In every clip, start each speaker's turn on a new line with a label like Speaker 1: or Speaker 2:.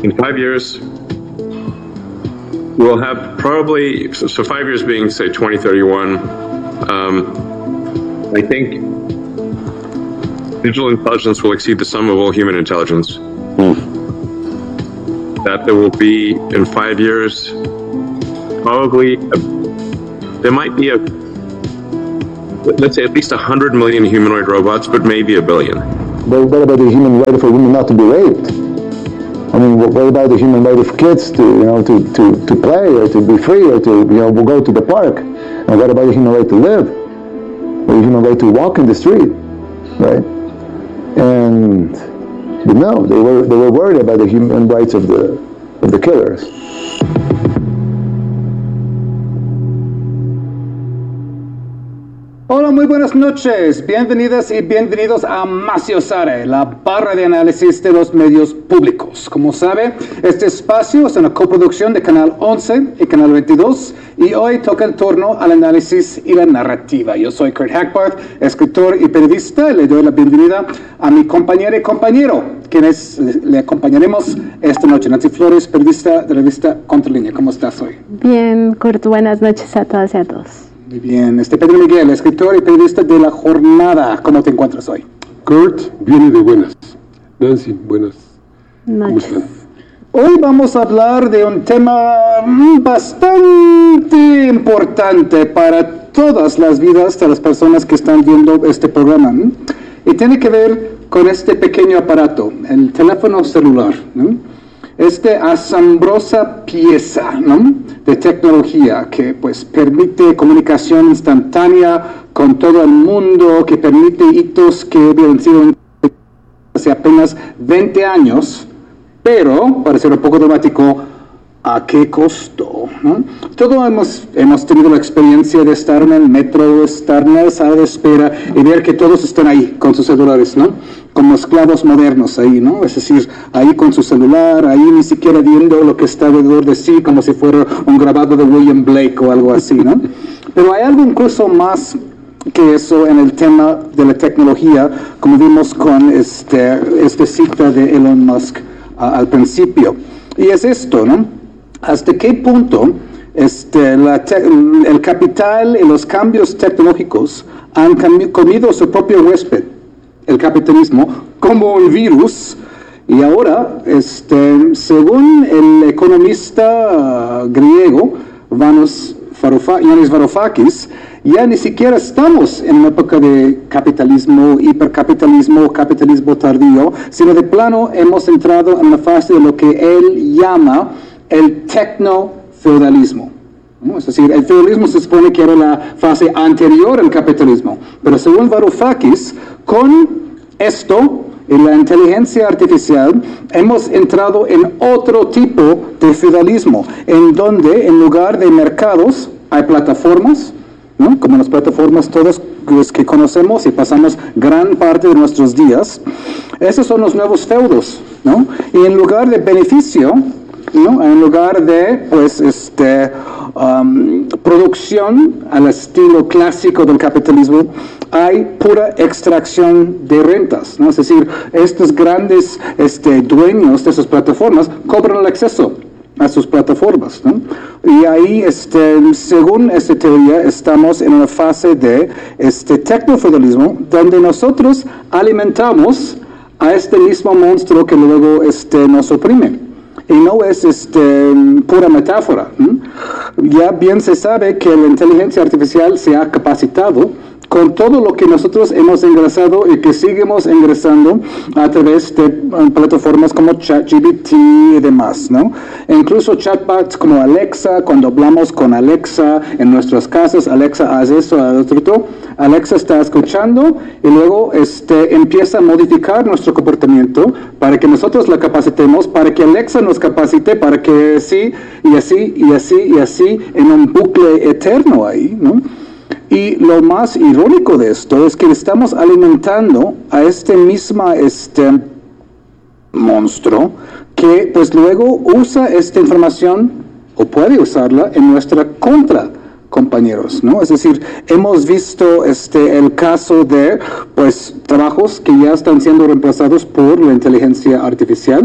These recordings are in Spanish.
Speaker 1: In 5 years, we'll have probably, so 5 years being, say, 2031, I think digital intelligence will exceed the sum of all human intelligence. That there will be, in 5 years, probably, there might be let's say at least 100 million humanoid robots, but maybe 1 billion.
Speaker 2: But what about the human right for women not to be raped? I mean, what about the human right of kids to play or to be free or to go to the park? And what about the human right to live? Or the human right to walk in the street, right? But no, they were worried about the human rights of the killers.
Speaker 3: Hola, muy buenas noches. Bienvenidas y bienvenidos a Maciosare, la barra de análisis de los medios públicos. Como sabe, este espacio es una coproducción de Canal 11 y Canal 22 y hoy toca el turno al análisis y la narrativa. Yo soy Kurt Hackbarth, escritor y periodista, y le doy la bienvenida a mi compañera y compañero, quienes le acompañaremos esta noche. Nancy Flores, periodista de la revista Contralínea. ¿Cómo estás hoy?
Speaker 4: Bien, Kurt, buenas noches a todas y a todos.
Speaker 3: Muy bien. Pedro Miguel, escritor y periodista de La Jornada. ¿Cómo te encuentras hoy?
Speaker 5: Kurt viene de buenas. Nancy, buenas. ¿Cómo están?
Speaker 3: Hoy vamos a hablar de un tema bastante importante para todas las vidas de las personas que están viendo este programa, ¿no? Y tiene que ver con este pequeño aparato, el teléfono celular, ¿no? Esta asombrosa pieza, ¿no?, de tecnología que pues permite comunicación instantánea con todo el mundo, que permite hitos que habían sido hace apenas 20 años, pero, para ser un poco dramático, ¿a qué costo? ¿No? Todos hemos tenido la experiencia de estar en el metro, estar en la sala de espera y ver que todos están ahí con sus celulares, ¿no? Como esclavos modernos ahí, ¿no? Es decir, ahí con su celular, ahí ni siquiera viendo lo que está alrededor de sí, como si fuera un grabado de William Blake o algo así, ¿no? Pero hay algo incluso más que eso en el tema de la tecnología, como vimos con esta cita de Elon Musk al principio. Y es esto, ¿no? ¿Hasta qué punto el capital y los cambios tecnológicos han comido su propio huésped, el capitalismo, como un virus? Y ahora, según el economista griego Yanis Varoufakis, ya ni siquiera estamos en una época de capitalismo, hipercapitalismo, capitalismo tardío, sino de plano hemos entrado en la fase de lo que él llama el tecnofeudalismo. ¿No? Es decir, el feudalismo se supone que era la fase anterior al capitalismo, pero según Varoufakis, con esto y la inteligencia artificial hemos entrado en otro tipo de feudalismo, en donde en lugar de mercados hay plataformas, ¿no? Como las plataformas todas las que conocemos y pasamos gran parte de nuestros días. Esos son los nuevos feudos, ¿no? Y en lugar de beneficio, ¿no?, en lugar de producción al estilo clásico del capitalismo, hay pura extracción de rentas, ¿no? Es decir, estos grandes dueños de esas plataformas cobran el acceso a sus plataformas, ¿no? Y ahí, según esta teoría, estamos en una fase de tecnofeudalismo donde nosotros alimentamos a este mismo monstruo que luego nos oprime. Y no es pura metáfora, ¿no? Ya bien se sabe que la inteligencia artificial se ha capacitado con todo lo que nosotros hemos ingresado y que seguimos ingresando a través de plataformas como ChatGPT y demás, ¿no? E incluso chatbots como Alexa, cuando hablamos con Alexa en nuestras casas, Alexa haz eso, haz otro, Alexa está escuchando y luego empieza a modificar nuestro comportamiento para que nosotros la capacitemos, para que Alexa nos capacite, para que sí, y así, y así, y así, en un bucle eterno ahí, ¿no? Y lo más irónico de esto es que estamos alimentando a monstruo que pues luego usa esta información o puede usarla en nuestra contra, compañeros, ¿no? Es decir, hemos visto el caso de pues trabajos que ya están siendo reemplazados por la inteligencia artificial,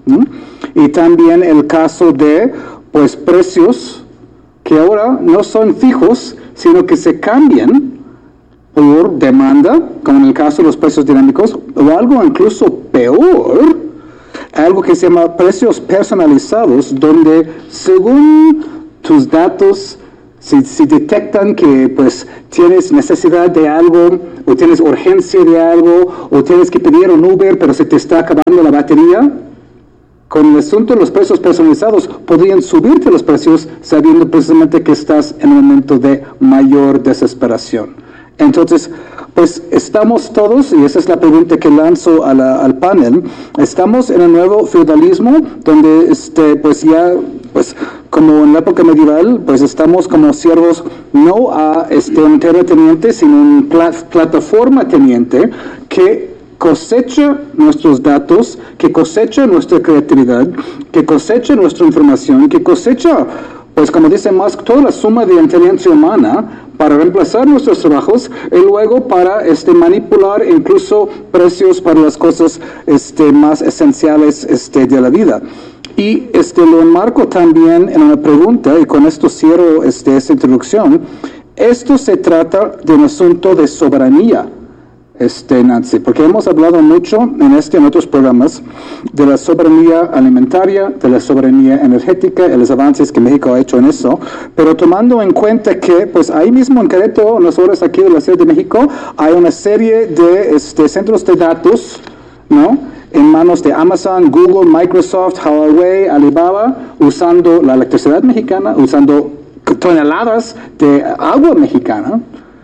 Speaker 3: ¿no? Y también el caso de, pues, precios que ahora no son fijos, sino que se cambian por demanda, como en el caso de los precios dinámicos, o algo incluso peor, algo que se llama precios personalizados, donde según tus datos, si detectan que pues tienes necesidad de algo, o tienes urgencia de algo, o tienes que pedir un Uber, pero se te está acabando la batería, con el asunto de los precios personalizados, podrían subirte los precios sabiendo precisamente que estás en un momento de mayor desesperación. Entonces, pues estamos todos, y esa es la pregunta que lanzo al panel, estamos en un nuevo feudalismo donde pues ya, pues como en la época medieval, pues estamos como siervos no a un terrateniente, sino un plataforma teniente que cosecha nuestros datos, que cosecha nuestra creatividad, que cosecha nuestra información, que cosecha, pues como dice Musk, toda la suma de inteligencia humana para reemplazar nuestros trabajos y luego para manipular incluso precios para las cosas más esenciales de la vida. Y lo enmarco también en una pregunta, y con esto cierro esta introducción. Esto se trata de un asunto de soberanía, Nancy, porque hemos hablado mucho en otros programas de la soberanía alimentaria, de la soberanía energética, y los avances que México ha hecho en eso, pero tomando en cuenta que, pues ahí mismo en Querétaro, en las horas aquí de la Ciudad de México, hay una serie de centros de datos, ¿no?, en manos de Amazon, Google, Microsoft, Huawei, Alibaba, usando la electricidad mexicana, usando toneladas de agua mexicana,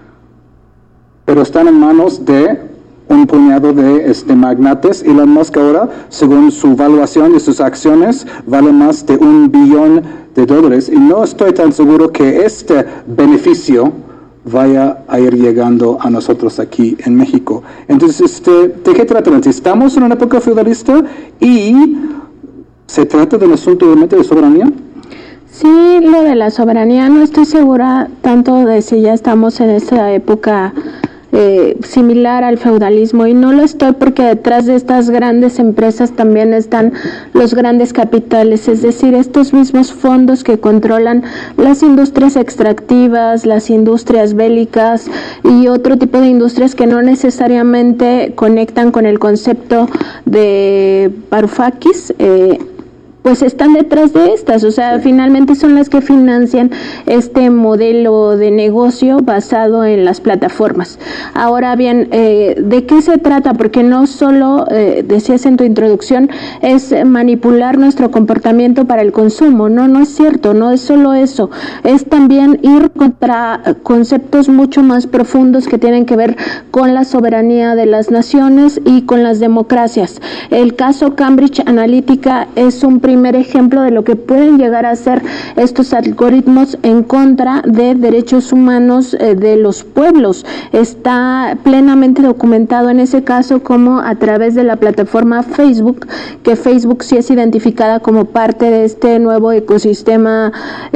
Speaker 3: pero están en manos de un puñado de magnates. Elon Musk ahora, según su valuación de sus acciones, vale más de $1 billón, y no estoy tan seguro que este beneficio vaya a ir llegando a nosotros aquí en México. Entonces, ¿de qué trata? ¿Estamos en una época feudalista y se trata de un asunto realmente de soberanía?
Speaker 4: Sí, lo de la soberanía no estoy segura tanto de si ya estamos en esta época similar al feudalismo, y no lo estoy porque detrás de estas grandes empresas también están los grandes capitales, es decir, estos mismos fondos que controlan las industrias extractivas, las industrias bélicas y otro tipo de industrias que no necesariamente conectan con el concepto de Varoufakis, pues están detrás de estas, o sea, finalmente son las que financian este modelo de negocio basado en las plataformas. Ahora bien, ¿de qué se trata? Porque no solo, decías en tu introducción, es manipular nuestro comportamiento para el consumo, no es cierto, no es solo eso, es también ir contra conceptos mucho más profundos que tienen que ver con la soberanía de las naciones y con las democracias. El caso Cambridge Analytica es un primer ejemplo de lo que pueden llegar a ser estos algoritmos en contra de derechos humanos de los pueblos. Está plenamente documentado en ese caso como a través de la plataforma Facebook, que Facebook sí es identificada como parte de este nuevo ecosistema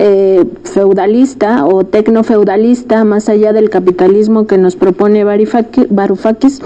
Speaker 4: feudalista o tecnofeudalista, más allá del capitalismo que nos propone Varoufakis.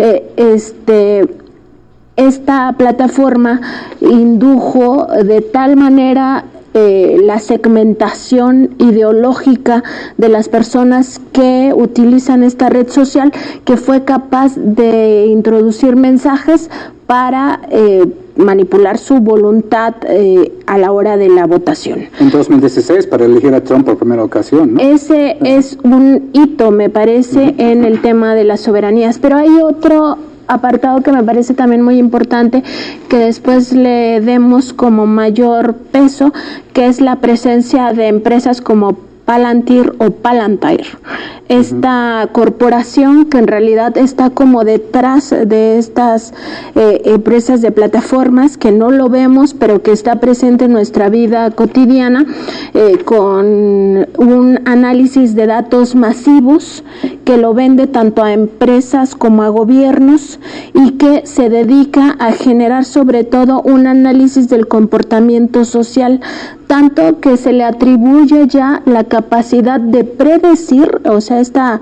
Speaker 4: Esta plataforma indujo de tal manera la segmentación ideológica de las personas que utilizan esta red social, que fue capaz de introducir mensajes para manipular su voluntad a la hora de la votación.
Speaker 3: En 2016, para elegir a Trump por primera ocasión, ¿no?
Speaker 4: Ese es un hito, me parece, en el tema de las soberanías, pero hay otro apartado que me parece también muy importante que después le demos como mayor peso, que es la presencia de empresas como Palantir o Palantir. Esta corporación que en realidad está como detrás de estas empresas de plataformas, que no lo vemos, pero que está presente en nuestra vida cotidiana, con un análisis de datos masivos que lo vende tanto a empresas como a gobiernos, y que se dedica a generar sobre todo un análisis del comportamiento social tanto que se le atribuye ya la capacidad de predecir, o sea, esta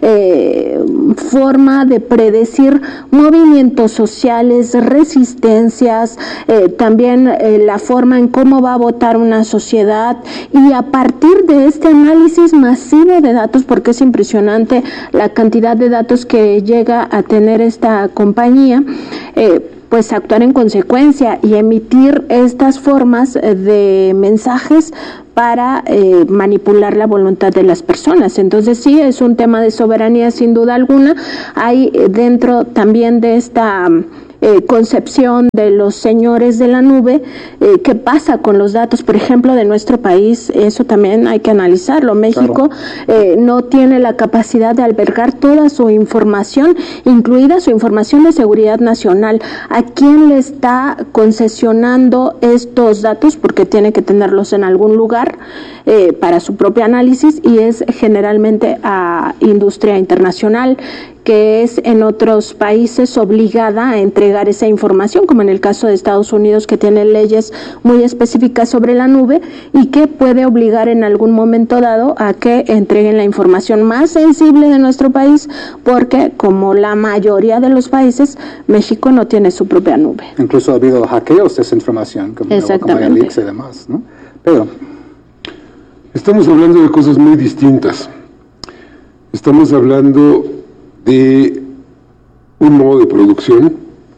Speaker 4: forma de predecir movimientos sociales, resistencias, también la forma en cómo va a votar una sociedad, y a partir de este análisis masivo de datos, porque es impresionante la cantidad de datos que llega a tener esta compañía, pues actuar en consecuencia y emitir estas formas de mensajes para manipular la voluntad de las personas. Entonces sí, es un tema de soberanía sin duda alguna. Hay dentro también de esta concepción de los señores de la nube, qué pasa con los datos, por ejemplo, de nuestro país. Eso también hay que analizarlo. México no tiene la capacidad de albergar toda su información, incluida su información de seguridad nacional. ¿A quién le está concesionando estos datos? Porque tiene que tenerlos en algún lugar para su propio análisis, y es generalmente a industria internacional, que es en otros países obligada a entregar esa información, como en el caso de Estados Unidos, que tiene leyes muy específicas sobre la nube y que puede obligar en algún momento dado a que entreguen la información más sensible de nuestro país, porque como la mayoría de los países, México no tiene su propia nube.
Speaker 3: Incluso ha habido hackeos de esa información, como Leaks y demás, ¿no? Pero
Speaker 5: estamos hablando de cosas muy distintas. Estamos hablando de un modo de producción,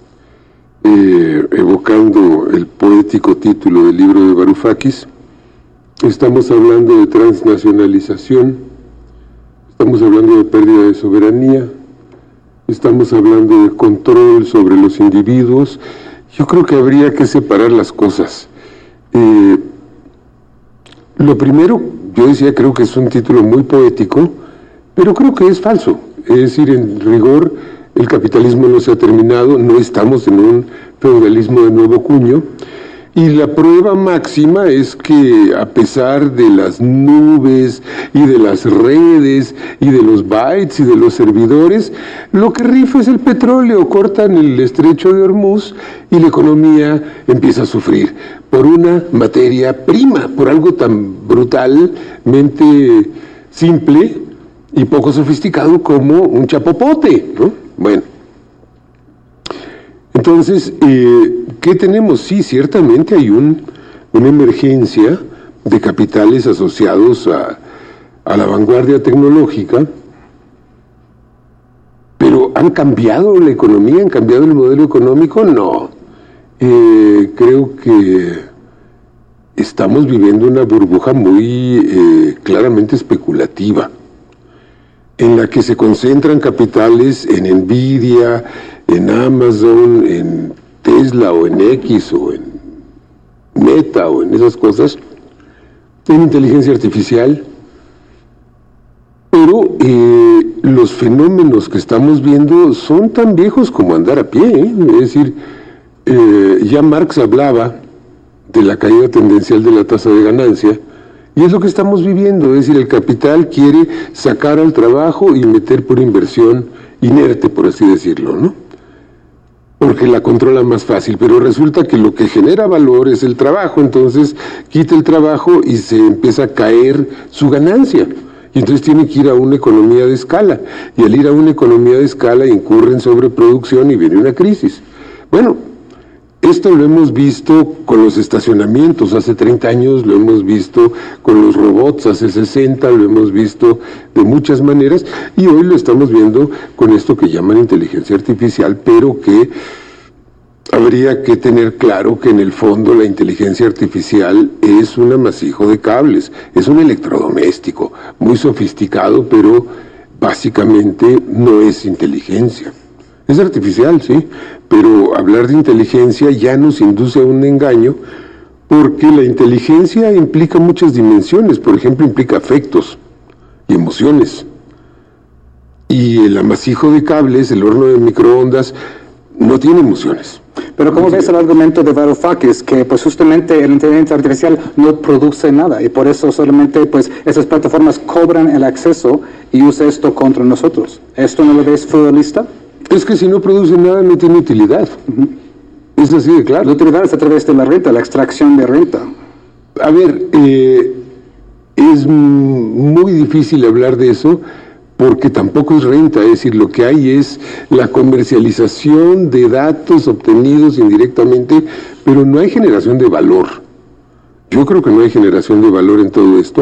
Speaker 5: evocando el poético título del libro de Varoufakis. Estamos hablando de transnacionalización, estamos hablando de pérdida de soberanía, estamos hablando de control sobre los individuos. Yo creo que habría que separar las cosas. Lo primero, yo decía, creo que es un título muy poético, pero creo que es falso. Es decir, en rigor, el capitalismo no se ha terminado, no estamos en un feudalismo de nuevo cuño, y la prueba máxima es que a pesar de las nubes y de las redes y de los bytes y de los servidores, lo que rifa es el petróleo. Cortan el estrecho de Hormuz y la economía empieza a sufrir por una materia prima, por algo tan brutalmente simple y poco sofisticado como un chapopote, ¿no? Bueno, entonces, ¿qué tenemos? Sí, ciertamente hay una emergencia de capitales asociados a la vanguardia tecnológica, pero ¿han cambiado la economía? ¿Han cambiado el modelo económico? No. Creo que estamos viviendo una burbuja muy claramente especulativa, en la que se concentran capitales en Nvidia, en Amazon, en Tesla o en X o en Meta o en esas cosas, en inteligencia artificial. Pero los fenómenos que estamos viendo son tan viejos como andar a pie, ¿eh? Es decir, ya Marx hablaba de la caída tendencial de la tasa de ganancia, y es lo que estamos viviendo. Es decir, el capital quiere sacar al trabajo y meter por inversión inerte, por así decirlo, ¿no? Porque la controla más fácil, pero resulta que lo que genera valor es el trabajo, entonces quita el trabajo y se empieza a caer su ganancia, y entonces tiene que ir a una economía de escala, y al ir a una economía de escala incurre en sobreproducción y viene una crisis. Bueno, esto lo hemos visto con los estacionamientos hace 30 años, lo hemos visto con los robots hace 60, lo hemos visto de muchas maneras, y hoy lo estamos viendo con esto que llaman inteligencia artificial, pero que habría que tener claro que en el fondo la inteligencia artificial es un amasijo de cables, es un electrodoméstico muy sofisticado, pero básicamente no es inteligencia. Es artificial, sí, pero hablar de inteligencia ya nos induce a un engaño, porque la inteligencia implica muchas dimensiones. Por ejemplo, implica afectos y emociones. Y el amasijo de cables, el horno de microondas, no tiene emociones.
Speaker 3: Pero ¿cómo ves el argumento de Varoufakis, que pues justamente la inteligencia artificial no produce nada, y por eso solamente pues esas plataformas cobran el acceso y usa esto contra nosotros? ¿Esto no lo ves feudalista?
Speaker 5: Es que si no produce nada no tiene utilidad. Es así de claro.
Speaker 3: La utilidad es a través de la renta, la extracción de renta.
Speaker 5: A ver, es muy difícil hablar de eso porque tampoco es renta, es decir, lo que hay es la comercialización de datos obtenidos indirectamente, pero no hay generación de valor. Yo creo que no hay generación de valor en todo esto.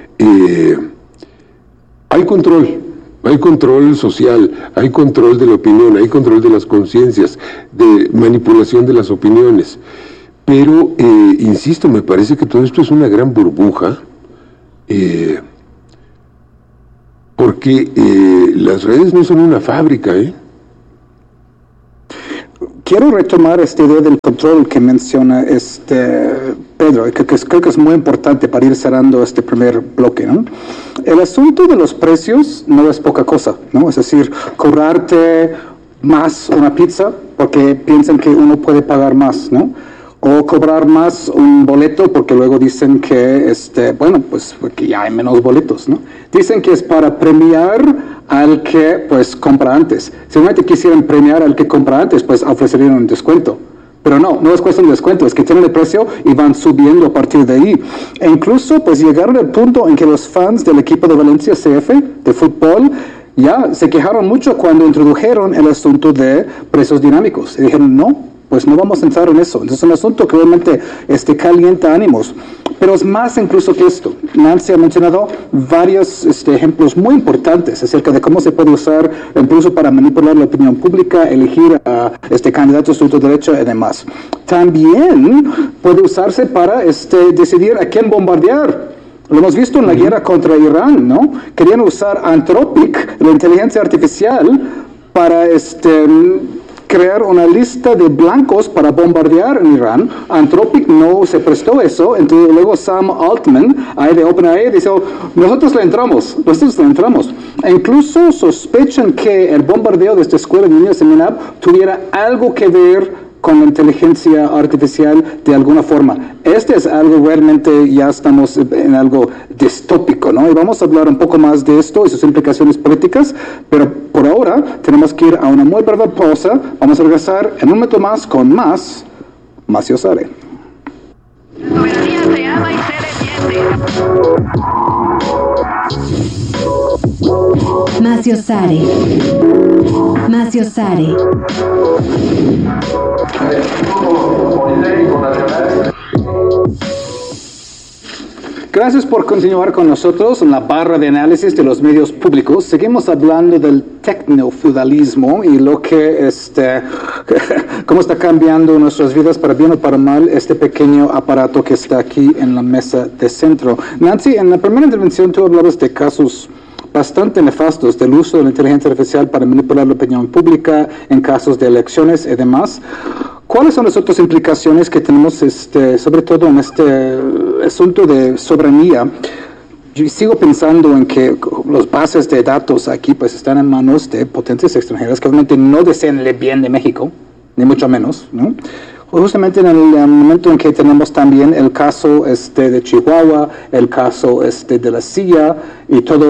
Speaker 5: Hay control social, hay control de la opinión, hay control de las conciencias, de manipulación de las opiniones. Pero, insisto, me parece que todo esto es una gran burbuja, porque las redes no son una fábrica,
Speaker 3: Quiero retomar esta idea del control que menciona Pedro, que creo que es muy importante para ir cerrando este primer bloque, ¿no? El asunto de los precios no es poca cosa, ¿no? Es decir, cobrarte más una pizza porque piensan que uno puede pagar más, ¿no? O cobrar más un boleto porque luego dicen que, pues porque ya hay menos boletos, ¿no? Dicen que es para premiar al que, pues, compra antes. Si realmente quisieran premiar al que compra antes, pues ofrecerían un descuento. Pero no es cuestión de descuento, es que tienen el precio y van subiendo a partir de ahí. E incluso, pues, llegaron al punto en que los fans del equipo de Valencia CF, de fútbol, ya se quejaron mucho cuando introdujeron el asunto de precios dinámicos. Y dijeron, no, pues no vamos a entrar en eso. Entonces es un asunto que realmente calienta ánimos. Pero es más incluso que esto. Nancy ha mencionado varios ejemplos muy importantes acerca de cómo se puede usar incluso para manipular la opinión pública, elegir a candidatos de ultraderecha y demás. También puede usarse para decidir a quién bombardear. Lo hemos visto en la guerra contra Irán, ¿no? Querían usar Anthropic, la inteligencia artificial, para crear una lista de blancos para bombardear en Irán. Anthropic no se prestó eso, entonces luego Sam Altman, de OpenAI, dice, nosotros le entramos. E incluso sospechan que el bombardeo de esta escuela de niños en Minab tuviera algo que ver con la inteligencia artificial de alguna forma. Es algo realmente, ya estamos en algo distópico, ¿no? Y vamos a hablar un poco más de esto y sus implicaciones políticas, pero por ahora tenemos que ir a una muy breve pausa. Vamos a regresar en un momento más con más Macio Sare.
Speaker 6: Soberanía se ama y se defiende.
Speaker 7: Macio Sare.
Speaker 3: Gracias por continuar con nosotros en la barra de análisis de los medios públicos. Seguimos hablando del tecnofeudalismo y lo que cómo está cambiando nuestras vidas para bien o para mal este pequeño aparato que está aquí en la mesa de centro. Nancy, en la primera intervención tú hablabas de casos bastante nefastos del uso de la inteligencia artificial para manipular la opinión pública en casos de elecciones y demás. ¿Cuáles son las otras implicaciones que tenemos, sobre todo en este asunto de soberanía? Yo sigo pensando en que las bases de datos aquí pues están en manos de potencias extranjeras que obviamente no desean el bien de México, ni mucho menos, ¿no? Justamente en el momento en que tenemos también el caso de Chihuahua, el caso de la CIA y todo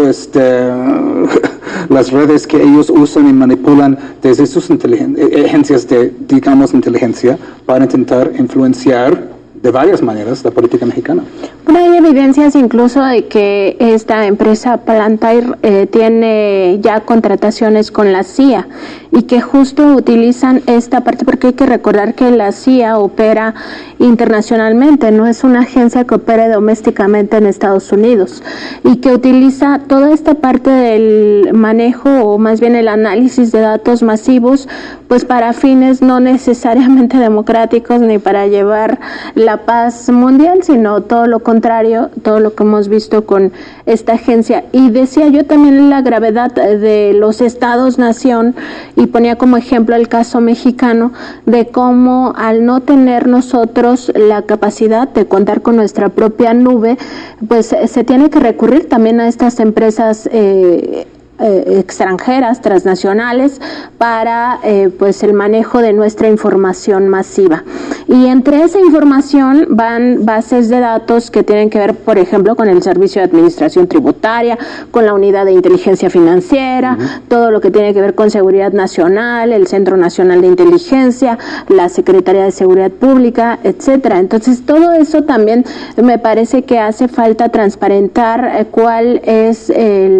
Speaker 3: las redes que ellos usan y manipulan desde sus agencias de, digamos, inteligencia para intentar influenciar de varias maneras la política mexicana.
Speaker 4: Bueno, hay evidencias incluso de que esta empresa Palantir tiene ya contrataciones con la CIA y que justo utilizan esta parte, porque hay que recordar que la CIA opera internacionalmente, no es una agencia que opere domésticamente en Estados Unidos, y que utiliza toda esta parte del manejo o más bien el análisis de datos masivos pues para fines no necesariamente democráticos ni para llevar la paz mundial, sino todo lo contrario, todo lo que hemos visto con esta agencia. Y decía yo también la gravedad de los estados-nación, y ponía como ejemplo el caso mexicano de cómo al no tener nosotros la capacidad de contar con nuestra propia nube, pues se tiene que recurrir también a estas empresas extranjeras, transnacionales, para pues el manejo de nuestra información masiva. Y entre esa información van bases de datos que tienen que ver, por ejemplo, con el Servicio de Administración Tributaria, con la Unidad de Inteligencia Financiera, todo lo que tiene que ver con Seguridad Nacional, el Centro Nacional de Inteligencia, la Secretaría de Seguridad Pública, etcétera. Entonces, todo eso también me parece que hace falta transparentar cuál es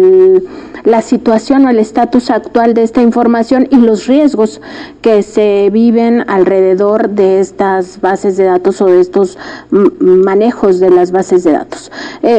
Speaker 4: la situación o el estatus actual de esta información y los riesgos que se viven alrededor de estas bases de datos o de estos manejos de las bases de datos.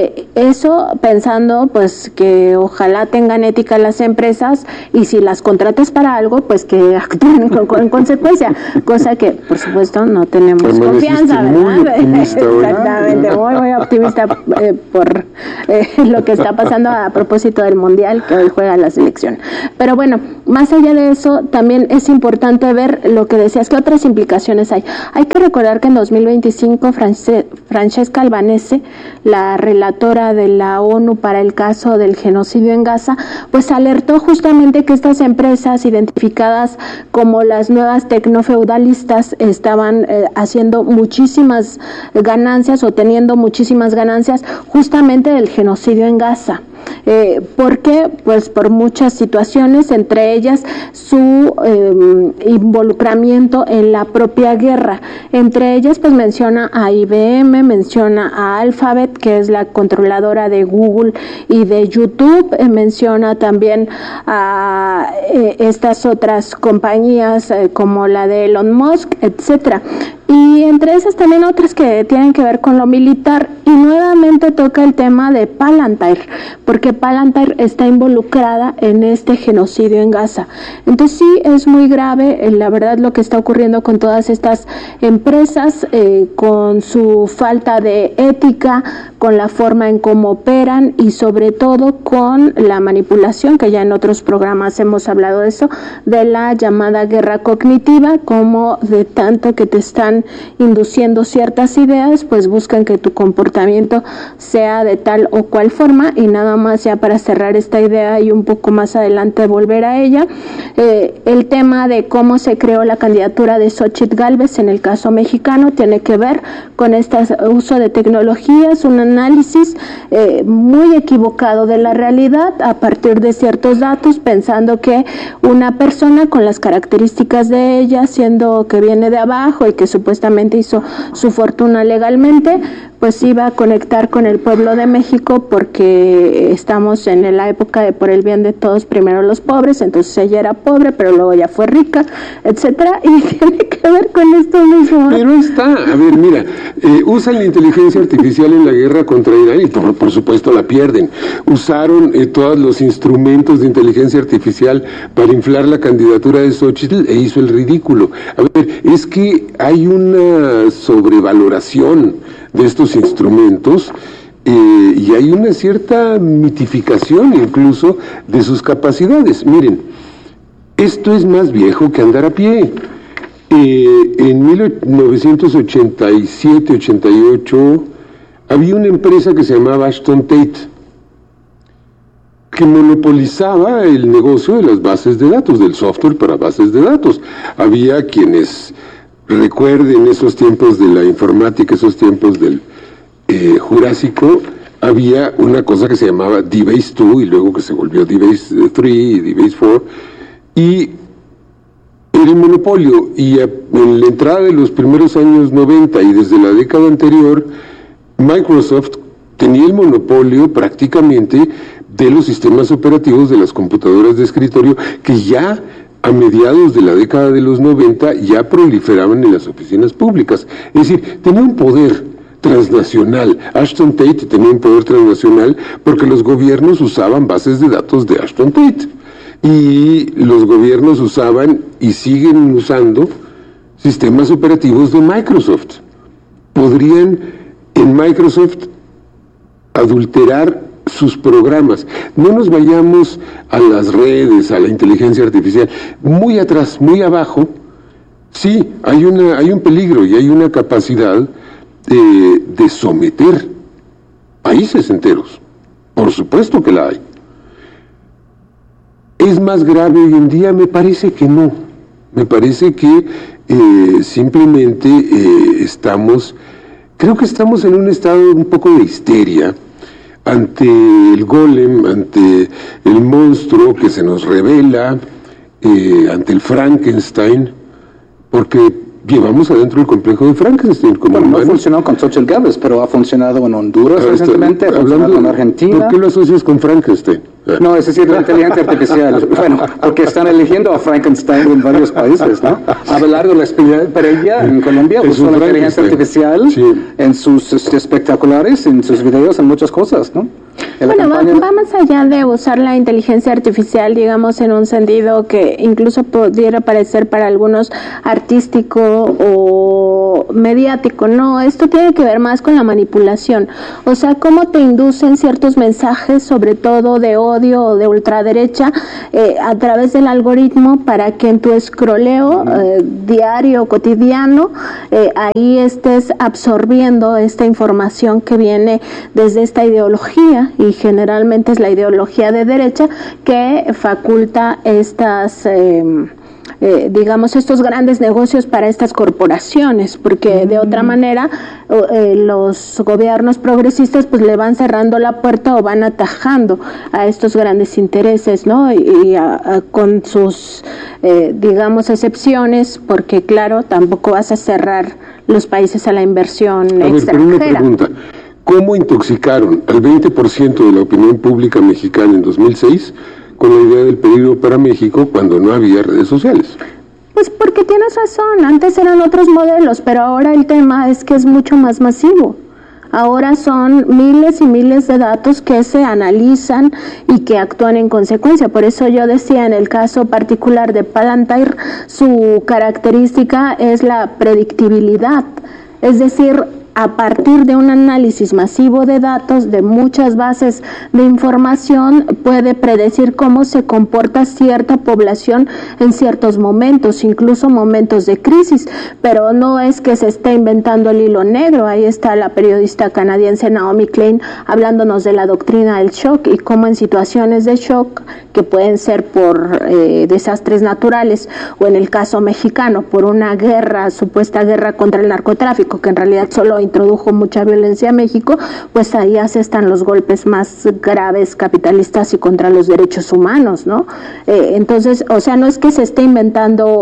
Speaker 4: Eso pensando pues que ojalá tengan ética las empresas y si las contratas para algo pues que actúen en consecuencia, cosa que por supuesto no tenemos confianza, ¿verdad? Exactamente, muy optimista por lo que está pasando a propósito del Mundial que hoy juega la selección. Pero bueno, más allá de eso, también es importante ver lo que decías, que otras implicaciones hay. Hay que recordar que en 2025 Francesca Albanese, la relatora de la ONU para el caso del genocidio en Gaza, pues alertó justamente que estas empresas identificadas como las nuevas tecnofeudalistas estaban haciendo muchísimas ganancias o teniendo muchísimas ganancias justamente del genocidio en Gaza. ¿Por qué? Pues por muchas situaciones, entre ellas su involucramiento en la propia guerra. Entre ellas, pues menciona a IBM, menciona a Alphabet, que es la controladora de Google y de YouTube, menciona también a estas otras compañías como la de Elon Musk, etcétera. Y entre esas también otras que tienen que ver con lo militar, y nuevamente toca el tema de Palantir, porque Palantir está involucrada en este genocidio en Gaza. Entonces sí es muy grave, la verdad, lo que está ocurriendo con todas estas empresas, con su falta de ética, con la forma en cómo operan y sobre todo con la manipulación, que ya en otros programas hemos hablado de eso, de la llamada guerra cognitiva, como de tanto que te están induciendo ciertas ideas, pues buscan que tu comportamiento sea de tal o cual forma. Y nada más ya para cerrar esta idea y un poco más adelante volver a ella, el tema de cómo se creó la candidatura de Xóchitl Gálvez en el caso mexicano tiene que ver con este uso de tecnologías, un análisis muy equivocado de la realidad a partir de ciertos datos, pensando que una persona con las características de ella, siendo que viene de abajo y que supuestamente hizo su fortuna legalmente, pues iba a conectar con el pueblo de México, porque estamos en la época de por el bien de todos, primero los pobres. Entonces ella era pobre, pero luego ya fue rica, etcétera, y tiene que ver con esto mismo.
Speaker 5: Pero está, a ver, mira, usan la inteligencia artificial en la guerra contra Irán y por supuesto la pierden. Usaron todos los instrumentos de inteligencia artificial para inflar la candidatura de Xóchitl e hizo el ridículo. A ver, es que hay una sobrevaloración de estos instrumentos y hay una cierta mitificación incluso de sus capacidades. Miren, esto es más viejo que andar a pie. En 1987-88 había una empresa que se llamaba Ashton Tate, que monopolizaba el negocio de las bases de datos, del software para bases de datos. Había quienes recuerden esos tiempos de la informática, esos tiempos del Jurásico, había una cosa que se llamaba DBase 2 y luego que se volvió DBase 3 y DBase 4, y era un monopolio. Y en la entrada de los primeros años 90 y desde la década anterior, Microsoft tenía el monopolio prácticamente de los sistemas operativos de las computadoras de escritorio, que ya a mediados de la década de los 90 ya proliferaban en las oficinas públicas. Es decir, tenía un poder transnacional. Ashton Tate tenía un poder transnacional porque los gobiernos usaban bases de datos de Ashton Tate. Y los gobiernos usaban y siguen usando sistemas operativos de Microsoft. Podrían en Microsoft adulterar sus programas. No nos vayamos a las redes, a la inteligencia artificial. Muy atrás, muy abajo, sí, hay un peligro y hay una capacidad de someter países enteros. Por supuesto que la hay. ¿Es más grave hoy en día? Me parece que no. Me parece que simplemente creo que estamos en un estado un poco de histeria ante el golem, ante el monstruo que se nos revela, ante el Frankenstein, porque llevamos adentro el complejo de Frankenstein como
Speaker 3: bueno,
Speaker 5: humanos.
Speaker 3: No funcionó con Xochitl Gálvez, pero ha funcionado en Honduras recientemente, ha funcionado en Argentina.
Speaker 5: ¿Por qué lo asocias con Frankenstein?
Speaker 3: No, es decir, la inteligencia artificial. Bueno, porque están eligiendo a Frankenstein en varios países, ¿no? Abelardo la experiencia, pero ella en Colombia usó la inteligencia artificial en sus espectaculares, en sus videos, en muchas cosas, ¿no?
Speaker 4: Bueno, va más allá de usar la inteligencia artificial, digamos, en un sentido que incluso pudiera parecer para algunos artístico o mediático. No, esto tiene que ver más con la manipulación. O sea, cómo te inducen ciertos mensajes, sobre todo de odio o de ultraderecha, a través del algoritmo para que en tu escroleo diario, cotidiano, ahí estés absorbiendo esta información que viene desde esta ideología, y generalmente es la ideología de derecha que faculta estas digamos, estos grandes negocios para estas corporaciones, porque de otra manera los gobiernos progresistas pues le van cerrando la puerta o van atajando a estos grandes intereses, ¿no? Y con sus, digamos, excepciones, porque claro, tampoco vas a cerrar los países a la inversión extranjera.
Speaker 5: Pero una pregunta. ¿Cómo intoxicaron al 20% de la opinión pública mexicana en 2006 con la idea del peligro para México cuando no había redes sociales?
Speaker 4: Pues porque tienes razón, antes eran otros modelos, pero ahora el tema es que es mucho más masivo. Ahora son miles y miles de datos que se analizan y que actúan en consecuencia. Por eso yo decía, en el caso particular de Palantir, su característica es la predictibilidad. Es decir, a partir de un análisis masivo de datos, de muchas bases de información, puede predecir cómo se comporta cierta población en ciertos momentos, incluso momentos de crisis, pero no es que se esté inventando el hilo negro. Ahí está la periodista canadiense Naomi Klein hablándonos de la doctrina del shock y cómo en situaciones de shock, que pueden ser por desastres naturales, o en el caso mexicano, por una guerra, supuesta guerra contra el narcotráfico, que en realidad solo introdujo mucha violencia a México, pues ahí asestan los golpes más graves capitalistas y contra los derechos humanos, ¿no? Entonces, o sea, no es que se esté inventando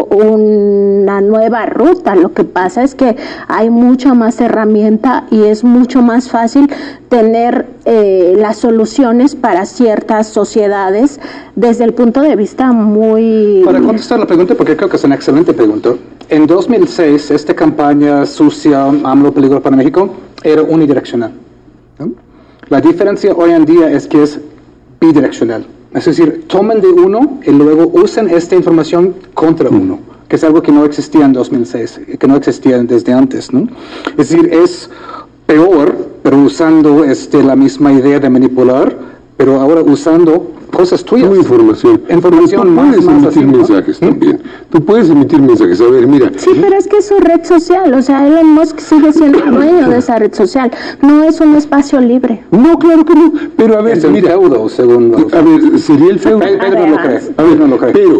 Speaker 4: una nueva ruta, lo que pasa es que hay mucha más herramienta y es mucho más fácil tener las soluciones para ciertas sociedades desde el punto de vista muy...
Speaker 3: Para contestar la pregunta, porque creo que es una excelente pregunta. En 2006, esta campaña sucia, AMLO, peligro para México, era unidireccional, ¿no? La diferencia hoy en día es que es bidireccional. Es decir, tomen de uno y luego usen esta información contra uno, que es algo que no existía en 2006, que no existía desde antes, ¿no? Es decir, es peor, pero usando la misma idea de manipular, pero ahora usando cosas tuyas.
Speaker 5: Tu información.
Speaker 3: Información
Speaker 5: tú puedes emitir
Speaker 3: así, ¿no?
Speaker 5: mensajes también. Tú puedes emitir mensajes. A ver, mira.
Speaker 4: Sí, pero es que es su red social. O sea, Elon Musk sigue siendo el dueño de esa red social. No es un espacio libre.
Speaker 5: No, claro que no. Pero a ver,
Speaker 3: es el
Speaker 5: mira.
Speaker 3: feudo, según los...
Speaker 5: A ver, sería el feudo.
Speaker 3: Pedro no lo cree.
Speaker 5: A ver,
Speaker 3: no lo cree.
Speaker 5: Pero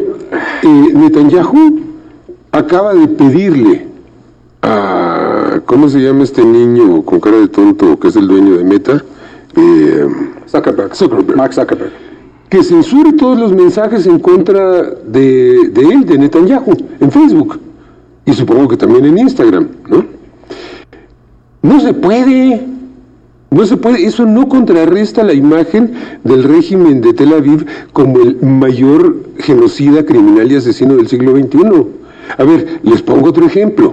Speaker 5: Netanyahu acaba de pedirle a... ¿Cómo se llama este niño con cara de tonto que es el dueño de Meta?
Speaker 3: Zuckerberg. Mark Zuckerberg.
Speaker 5: Que censure todos los mensajes en contra de él, de Netanyahu, en Facebook. Y supongo que también en Instagram, ¿no? No se puede. No se puede. Eso no contrarresta la imagen del régimen de Tel Aviv como el mayor genocida, criminal y asesino del siglo XXI. A ver, les pongo otro ejemplo.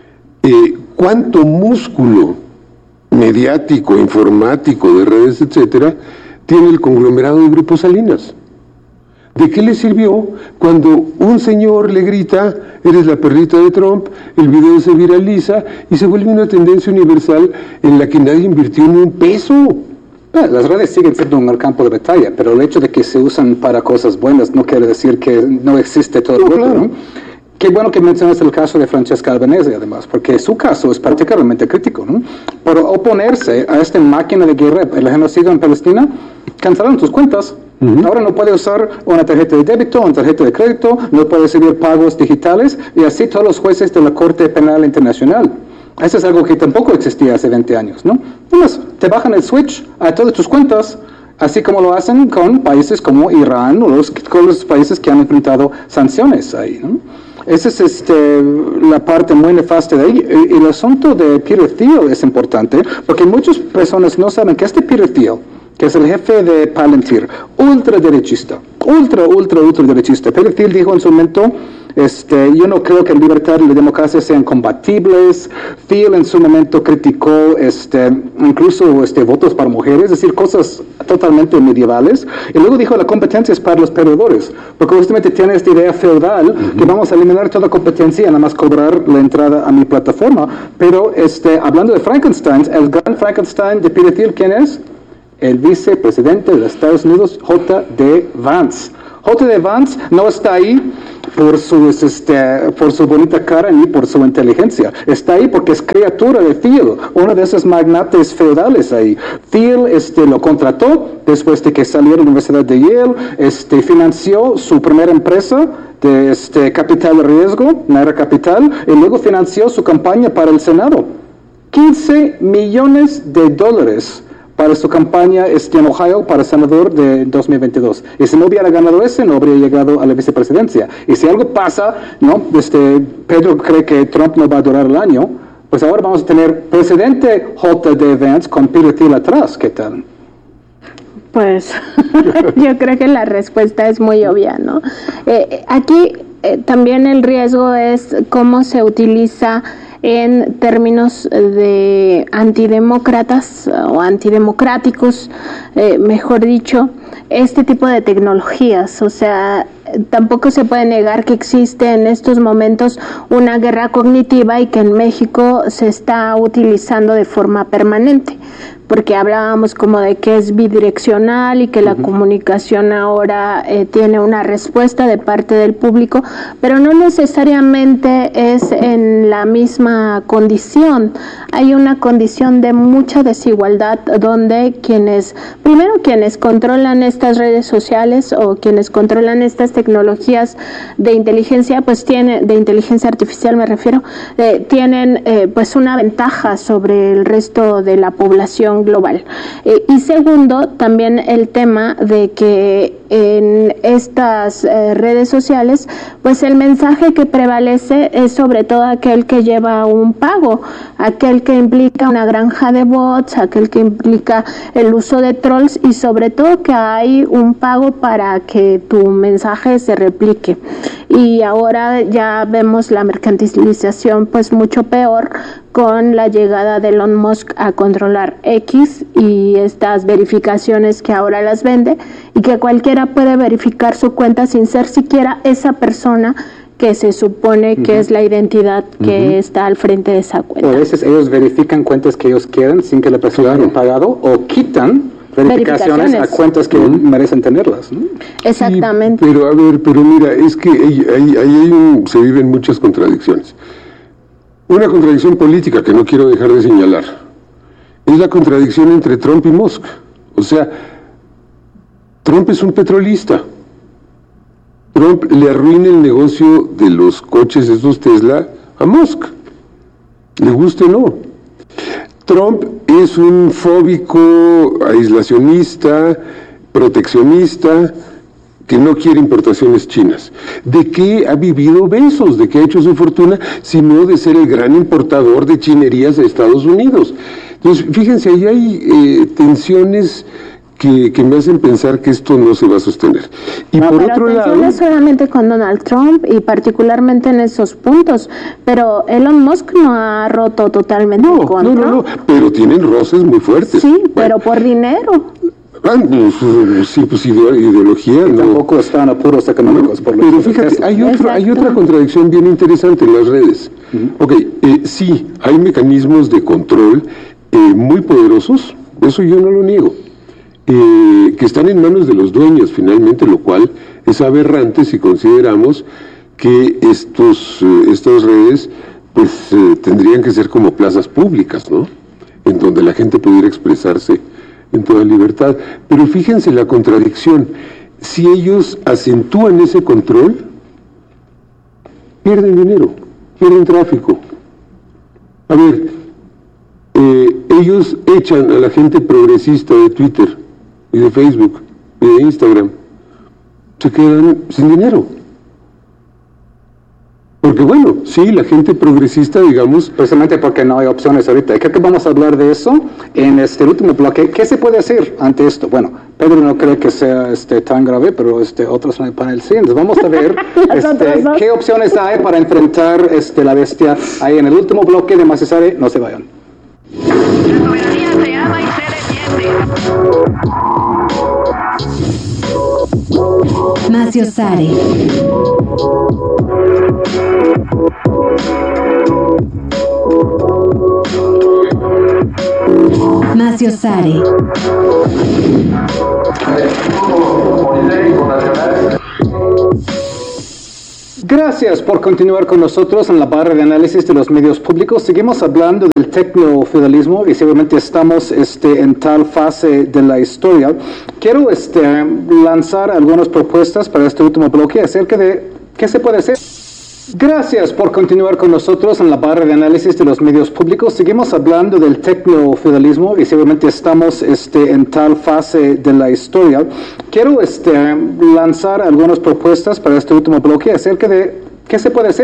Speaker 5: ¿Cuánto músculo mediático, informático, de redes, etcétera, tiene el conglomerado de Grupo Salinas? ¿De qué le sirvió cuando un señor le grita, eres la perrita de Trump, el video se viraliza y se vuelve una tendencia universal en la que nadie invirtió ni un peso?
Speaker 3: Las redes siguen siendo un campo de batalla, pero el hecho de que se usan para cosas buenas no quiere decir que no existe todo el voto,
Speaker 5: claro.
Speaker 3: ¿no? Qué bueno que mencionas el caso de Francesca Albanese, además, porque su caso es particularmente crítico, ¿no? Por oponerse a esta máquina de guerra, el genocidio en Palestina, cancelaron tus cuentas Ahora no puede usar una tarjeta de débito, una tarjeta de crédito, no puede recibir pagos digitales, y así todos los jueces de la Corte Penal Internacional. Eso es algo que tampoco existía hace 20 años, ¿no? Además, te bajan el switch a todas tus cuentas, así como lo hacen con países como Irán o con los países que han enfrentado sanciones ahí, ¿no? Esa es la parte muy nefasta de ahí. Y el asunto de Peter Thiel es importante, porque muchas personas no saben que Peter Thiel, que es el jefe de Palantir, ultraderechista. Peter Thiel dijo en su momento, yo no creo que la libertad y la democracia sean compatibles. Thiel en su momento criticó incluso votos para mujeres, es decir, cosas totalmente medievales. Y luego dijo la competencia es para los perdedores, porque justamente tiene esta idea feudal que vamos a eliminar toda competencia y nada más cobrar la entrada a mi plataforma. Pero hablando de Frankenstein, el gran Frankenstein de Peter Thiel, ¿quién es? El vicepresidente de los Estados Unidos, J.D. Vance. J.D. Vance no está ahí por su bonita cara ni por su inteligencia. Está ahí porque es criatura de Thiel, uno de esos magnates feudales ahí. Thiel lo contrató después de que salió de la Universidad de Yale, financió su primera empresa de capital de riesgo, Naira Capital, y luego financió su campaña para el Senado. $15 millones para su campaña en Ohio para senador de 2022. Y si no hubiera ganado ese, no habría llegado a la vicepresidencia. Y si algo pasa, ¿no? Pedro cree que Trump no va a durar el año, pues ahora vamos a tener presidente J.D. Vance con Peter Thiel atrás. ¿Qué tal?
Speaker 4: Pues yo creo que la respuesta es muy obvia, ¿no? Aquí también el riesgo es cómo se utiliza en términos de antidemócratas o antidemocráticos, mejor dicho, este tipo de tecnologías. O sea, tampoco se puede negar que existe en estos momentos una guerra cognitiva y que en México se está utilizando de forma permanente, porque hablábamos como de que es bidireccional y que la comunicación ahora tiene una respuesta de parte del público, pero no necesariamente es en la misma condición. Hay una condición de mucha desigualdad donde quienes controlan estas redes sociales o quienes controlan estas tecnologías de inteligencia, pues de inteligencia artificial me refiero, tienen pues una ventaja sobre el resto de la población global. Y segundo, también el tema de que en estas redes sociales, pues el mensaje que prevalece es sobre todo aquel que lleva un pago, aquel que implica una granja de bots, aquel que implica el uso de trolls y sobre todo que hay un pago para que tu mensaje se replique. Y ahora ya vemos la mercantilización pues mucho peor con la llegada de Elon Musk a controlar X y estas verificaciones que ahora las vende y que cualquiera puede verificar su cuenta sin ser siquiera esa persona que se supone que es la identidad que está al frente de esa cuenta. A
Speaker 3: veces ellos verifican cuentas que ellos quieran sin que la persona haya pagado o quitan verificaciones a cuentas que merecen tenerlas, ¿no?
Speaker 4: Exactamente.
Speaker 5: Sí, pero mira, es que se viven muchas contradicciones. Una contradicción política que no quiero dejar de señalar es la contradicción entre Trump y Musk. O sea, Trump es un petrolista. Trump le arruina el negocio de los coches estos Tesla a Musk, le guste o no. Trump es un fóbico, aislacionista, proteccionista, que no quiere importaciones chinas. ¿De qué ha vivido Bezos? ¿De qué ha hecho su fortuna? Sino de ser el gran importador de chinerías a Estados Unidos. Entonces, fíjense, ahí hay tensiones que me hacen pensar que esto no se va a sostener. Y por otro lado,
Speaker 4: no solamente con Donald Trump y particularmente en esos puntos, pero Elon Musk no ha roto totalmente con Trump.
Speaker 5: No, pero tienen roces muy fuertes.
Speaker 4: Sí, pero por dinero.
Speaker 5: Sí, pues ideología.
Speaker 3: Y tampoco están apuros económicos.
Speaker 5: Pero fíjate, hay otra contradicción bien interesante en las redes. Sí, hay mecanismos de control muy poderosos, eso yo no lo niego, que están en manos de los dueños finalmente, lo cual es aberrante si consideramos que estas redes pues tendrían que ser como plazas públicas, ¿no? En donde la gente pudiera expresarse en toda libertad. Pero fíjense la contradicción. Si ellos acentúan ese control, pierden dinero, pierden tráfico. A ver, ellos echan a la gente progresista de Twitter y de Facebook y de Instagram. Se quedan sin dinero. Porque bueno, sí, la gente progresista, digamos...
Speaker 3: Precisamente porque no hay opciones ahorita. Creo que vamos a hablar de eso en el último bloque. ¿Qué se puede hacer ante esto? Bueno, Pedro no cree que sea tan grave, pero otros en el panel sí. Entonces vamos a ver qué opciones hay para enfrentar la bestia ahí en el último bloque de Más Sare. No se vayan.
Speaker 6: La soberanía se ama y se defiende.
Speaker 7: Macio Sare. Macio Sare.
Speaker 3: Gracias por continuar con nosotros en la barra de análisis de los medios públicos. Seguimos hablando del tecnofeudalismo y seguramente estamos en tal fase de la historia. Quiero lanzar algunas propuestas para este último bloque acerca de qué se puede hacer. Gracias por continuar con nosotros en la barra de análisis de los medios públicos. Seguimos hablando del tecnofeudalismo y seguramente estamos en tal fase de la historia. Quiero lanzar algunas propuestas para este último bloque acerca de qué se puede hacer.